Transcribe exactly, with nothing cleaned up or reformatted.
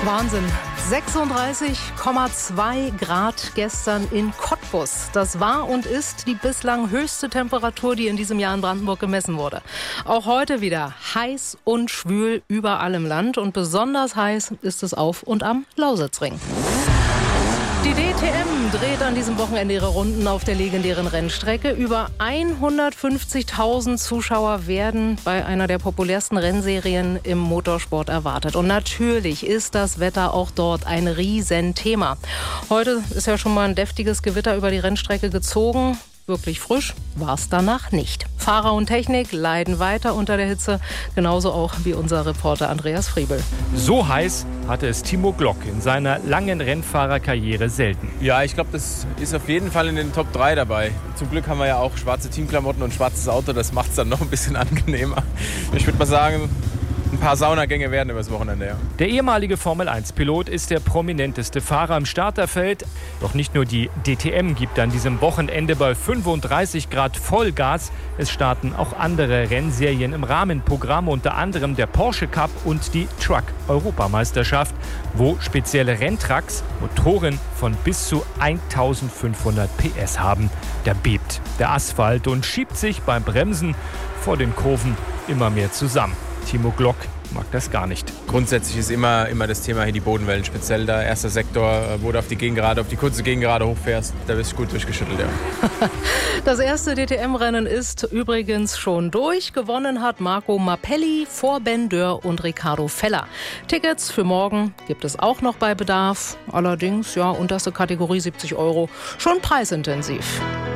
Wahnsinn. sechsunddreißig Komma zwei Grad gestern in Cottbus. Das war und ist die bislang höchste Temperatur, die in diesem Jahr in Brandenburg gemessen wurde. Auch heute wieder heiß und schwül überall im Land. Und besonders heiß ist es auf und am Lausitzring. Die D T M dreht an diesem Wochenende ihre Runden auf der legendären Rennstrecke. Über hundertfünfzigtausend Zuschauer werden bei einer der populärsten Rennserien im Motorsport erwartet. Und natürlich ist das Wetter auch dort ein Riesenthema. Heute ist ja schon mal ein deftiges Gewitter über die Rennstrecke gezogen. Wirklich frisch war es danach nicht. Fahrer und Technik leiden weiter unter der Hitze, genauso auch wie unser Reporter Andreas Friebel. So heiß hatte es Timo Glock in seiner langen Rennfahrerkarriere selten. Ja, ich glaube, das ist auf jeden Fall in den Top drei dabei. Zum Glück haben wir ja auch schwarze Teamklamotten und schwarzes Auto, das macht es dann noch ein bisschen angenehmer. Ich würde mal sagen, ein paar Saunagänge werden übers Wochenende, ja. Der ehemalige Formel eins Pilot ist der prominenteste Fahrer im Starterfeld. Doch nicht nur die D T M gibt an diesem Wochenende bei fünfunddreißig Grad Vollgas. Es starten auch andere Rennserien im Rahmenprogramm, unter anderem der Porsche Cup und die Truck-Europameisterschaft, wo spezielle Renntrucks Motoren von bis zu eintausendfünfhundert P S haben. Da bebt der Asphalt und schiebt sich beim Bremsen vor den Kurven immer mehr zusammen. Timo Glock mag das gar nicht. Grundsätzlich ist immer, immer das Thema hier die Bodenwellen, speziell der erste Sektor, wo du auf die Gegengerade, auf die kurze Gegengerade hochfährst, da bist du gut durchgeschüttelt, ja. Das erste D T M-Rennen ist übrigens schon durch. Gewonnen hat Marco Mappelli vor Ben Dörr und Ricardo Feller. Tickets für morgen gibt es auch noch bei Bedarf. Allerdings, ja, unterste Kategorie siebzig Euro, schon preisintensiv.